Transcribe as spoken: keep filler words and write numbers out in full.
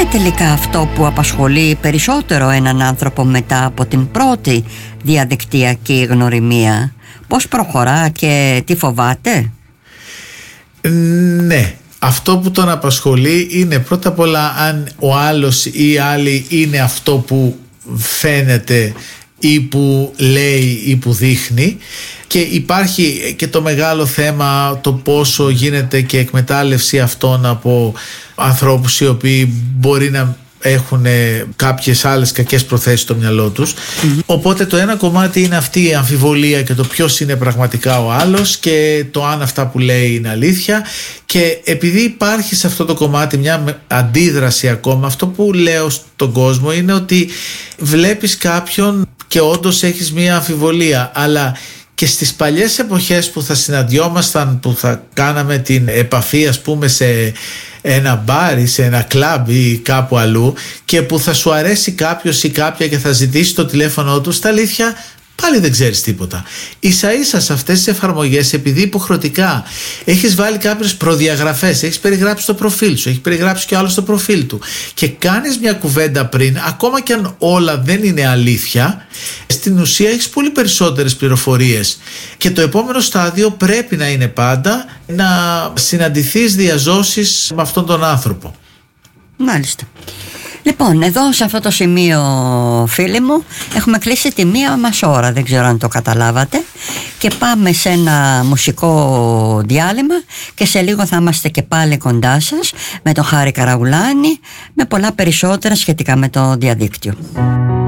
τελικά αυτό που απασχολεί περισσότερο έναν άνθρωπο μετά από την πρώτη διαδικτυακή γνωριμία? Πώς προχωρά και τι φοβάται? Ναι, αυτό που τον απασχολεί είναι πρώτα απ' όλα αν ο άλλος ή η άλλη είναι αυτό που φαίνεται ή που λέει ή που δείχνει, και υπάρχει και το μεγάλο θέμα το πόσο γίνεται και εκμετάλλευση αυτών από ανθρώπους οι οποίοι μπορεί να έχουν κάποιες άλλες κακές προθέσεις στο μυαλό τους. Mm-hmm. Οπότε το ένα κομμάτι είναι αυτή η αμφιβολία και το ποιος είναι πραγματικά ο άλλος και το αν αυτά που λέει είναι αλήθεια, και επειδή υπάρχει σε αυτό το κομμάτι μια αντίδραση ακόμα, αυτό που λέω στον κόσμο είναι ότι βλέπεις κάποιον και όντως έχεις μια αμφιβολία, αλλά και στις παλιές εποχές που θα συναντιόμασταν, που θα κάναμε την επαφή ας πούμε σε ένα μπάρ ή σε ένα κλαμπ ή κάπου αλλού, και που θα σου αρέσει κάποιος ή κάποια και θα ζητήσει το τηλέφωνο του, στα αλήθεια πάλι δεν ξέρεις τίποτα. Ίσα ίσα σε αυτές τις εφαρμογές, επειδή υποχρεωτικά έχεις βάλει κάποιες προδιαγραφές, έχεις περιγράψει το προφίλ σου, έχει περιγράψει και ο άλλος το προφίλ του, και κάνεις μια κουβέντα πριν, ακόμα και αν όλα δεν είναι αλήθεια, στην ουσία έχεις πολύ περισσότερες πληροφορίες, και το επόμενο στάδιο πρέπει να είναι πάντα να συναντηθείς, διαζώσεις με αυτόν τον άνθρωπο. Μάλιστα. Λοιπόν, εδώ σε αυτό το σημείο, φίλοι μου, έχουμε κλείσει τη μία μας ώρα, δεν ξέρω αν το καταλάβατε, και πάμε σε ένα μουσικό διάλειμμα και σε λίγο θα είμαστε και πάλι κοντά σας με τον Χάρη Καραουλάνη, με πολλά περισσότερα σχετικά με το διαδίκτυο.